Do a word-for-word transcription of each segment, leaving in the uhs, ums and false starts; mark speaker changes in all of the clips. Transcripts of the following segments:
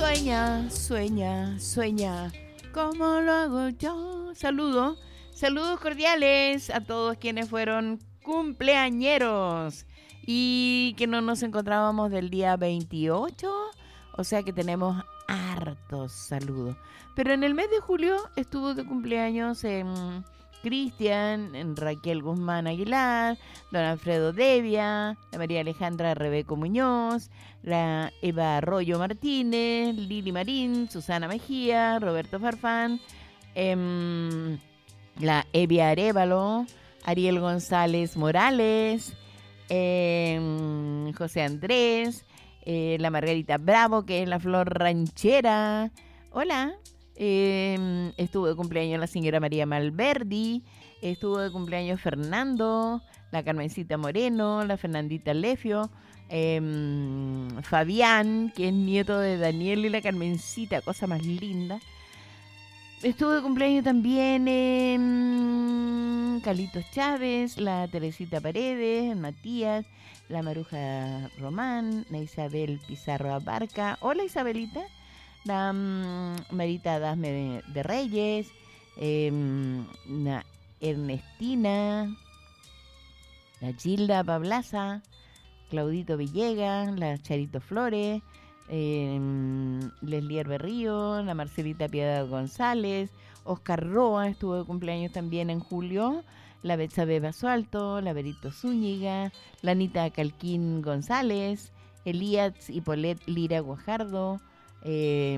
Speaker 1: Sueña, sueña, sueña, ¿cómo lo hago yo? Saludos, saludos cordiales a todos quienes fueron cumpleañeros y que no nos encontrábamos del día veintiocho, o sea que tenemos hartos saludos. Pero en el mes de julio estuvo de cumpleaños en Cristian, en Raquel Guzmán Aguilar, don Alfredo Devia, la María Alejandra Rebeco Muñoz, la Eva Arroyo Martínez, Lili Marín, Susana Mejía, Roberto Farfán, eh, la Evia Arevalo, Ariel González Morales, eh, José Andrés, eh, la Margarita Bravo, que es la Flor Ranchera. Hola. Eh, estuvo de cumpleaños la señora María Malverdi, estuvo de cumpleaños Fernando, la Carmencita Moreno, la Fernandita Lefio, eh, Fabián, que es nieto de Daniel y la Carmencita, cosa más linda. Estuvo de cumpleaños también eh, Carlitos Chávez, la Teresita Paredes, Matías, la Maruja Román, la Isabel Pizarro Abarca. Hola Isabelita. La um, Marita Dasme de, de Reyes, eh, la Ernestina, la Gilda Pablaza, Claudito Villegas, la Charito Flores, eh, Leslie Berrío, la Marcelita Piedad González, Oscar Roa estuvo de cumpleaños también en julio, la Betsabe Basualto, la Berito Zúñiga, la Anita Calquín González, Elías y Polet Lira Guajardo, Eh,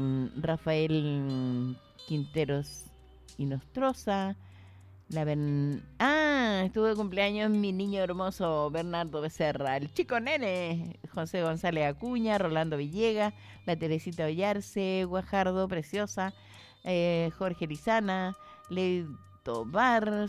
Speaker 1: Rafael Quinteros y Nostroza, la ben... ah, estuvo de cumpleaños mi niño hermoso Bernardo Becerra, el chico nene, José González Acuña, Rolando Villegas, la Teresita Ollarse, Guajardo, preciosa, eh, Jorge Lizana, Leito Bar,